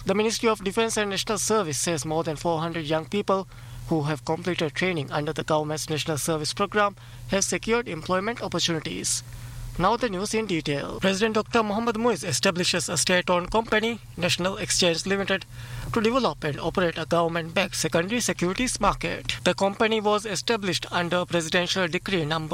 The Ministry of Defense and National Service says more than 400 young people who have completed training under the government's National Service Program have secured employment opportunities. Now the news in detail. President Dr. Mohammad Muiz establishes a state-owned company, National Exchange Limited, to develop and operate a government-backed secondary securities market. The company was established under Presidential Decree No.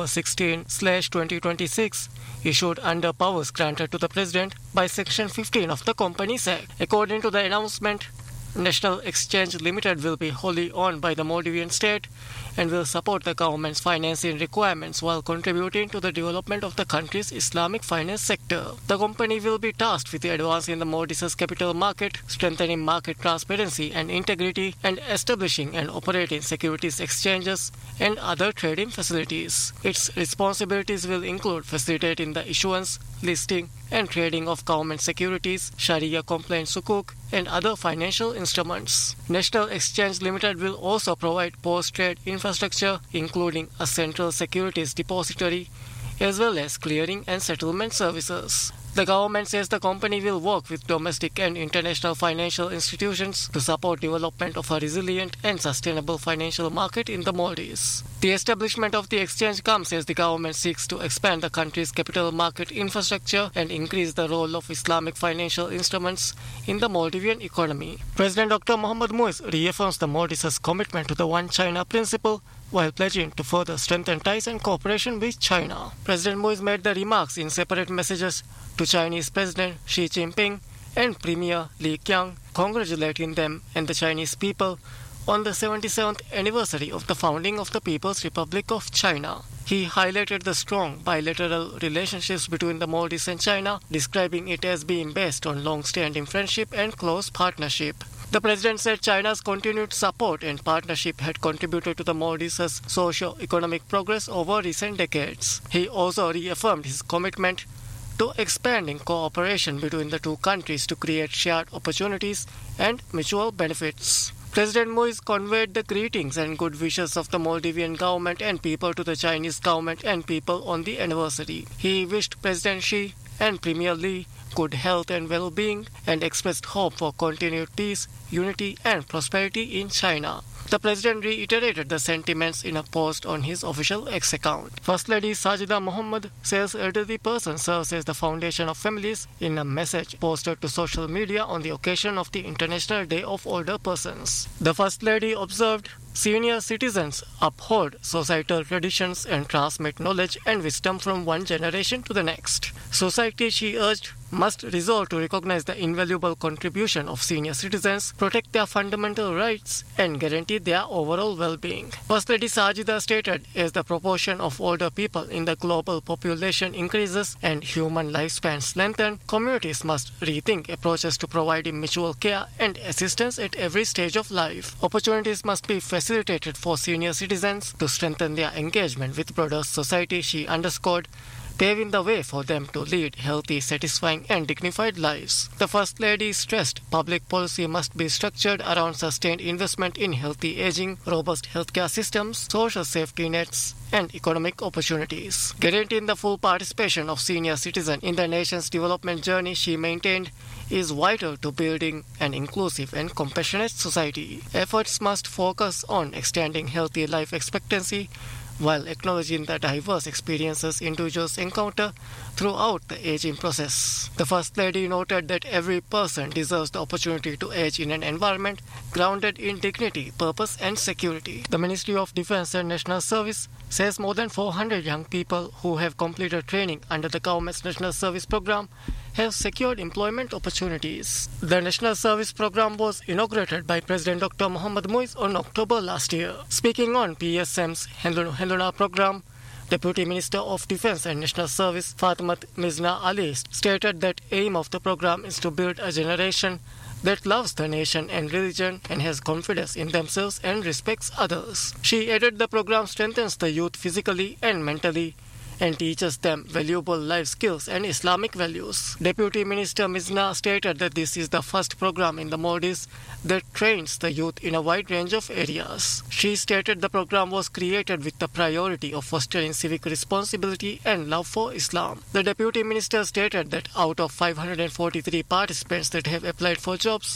16/2026, issued under powers granted to the President by Section 15 of the Companies Act. According to the announcement, National Exchange Limited will be wholly owned by the Maldivian state and will support the government's financing requirements while contributing to the development of the country's Islamic finance sector. The company will be tasked with advancing the Maldives capital market, strengthening market transparency and integrity, and establishing and operating securities exchanges and other trading facilities. Its responsibilities will include facilitating the issuance, listing, and trading of government securities, Sharia-compliant sukuk, and other financial instruments. National Exchange Limited will also provide post-trade infrastructure, including a central securities depository, as well as clearing and settlement services. The government says the company will work with domestic and international financial institutions to support development of a resilient and sustainable financial market in the Maldives. The establishment of the exchange comes as the government seeks to expand the country's capital market infrastructure and increase the role of Islamic financial instruments in the Maldivian economy. President Dr. Mohammad Muiz reaffirms the Maldives' commitment to the One China principle while pledging to further strengthen ties and cooperation with China. President Muiz made the remarks in separate messages to Chinese President Xi Jinping and Premier Li Qiang, congratulating them and the Chinese people on the 77th anniversary of the founding of the People's Republic of China. He highlighted the strong bilateral relationships between the Maldives and China, describing it as being based on long-standing friendship and close partnership. The president said China's continued support and partnership had contributed to the Maldives' socio-economic progress over recent decades. He also reaffirmed his commitment to expanding cooperation between the two countries to create shared opportunities and mutual benefits. President Muiz conveyed the greetings and good wishes of the Maldivian government and people to the Chinese government and people on the anniversary. He wished President Xi and Premier Li good health and well-being and expressed hope for continued peace, unity and prosperity in China. The president reiterated the sentiments in a post on his official X account. First Lady Sajida Mohammed says elderly person serves as the foundation of families in a message posted to social media on the occasion of the International Day of Older Persons. The First Lady observed, "Senior citizens uphold societal traditions and transmit knowledge and wisdom from one generation to the next. Society," she urged, "must resolve to recognize the invaluable contribution of senior citizens, protect their fundamental rights, and guarantee their overall well-being." First Lady Sajida stated, as the proportion of older people in the global population increases and human lifespans lengthen, communities must rethink approaches to providing mutual care and assistance at every stage of life. Opportunities must be facilitated for senior citizens to strengthen their engagement with broader society, she underscored, paving the way for them to lead healthy, satisfying and dignified lives. The First Lady stressed public policy must be structured around sustained investment in healthy aging, robust healthcare systems, social safety nets, and economic opportunities. Guaranteeing the full participation of senior citizens in the nation's development journey, she maintained, is vital to building an inclusive and compassionate society. Efforts must focus on extending healthy life expectancy while acknowledging the diverse experiences individuals encounter throughout the aging process. The First Lady noted that every person deserves the opportunity to age in an environment grounded in dignity, purpose and security. The Ministry of Defense and National Service says more than 400 young people who have completed training under the government's National Service Program have secured employment opportunities. The National Service Program was inaugurated by President Dr. Mohammad Muiz on October last year. Speaking on PSM's Henduna program, Deputy Minister of Defense and National Service Fatimat Mizna Ali stated that aim of the program is to build a generation that loves the nation and religion and has confidence in themselves and respects others. She added the program strengthens the youth physically and mentally and teaches them valuable life skills and Islamic values. Deputy Minister Mizna stated that this is the first program in the Maldives that trains the youth in a wide range of areas. She stated the program was created with the priority of fostering civic responsibility and love for Islam. The Deputy Minister stated that out of 543 participants that have applied for jobs,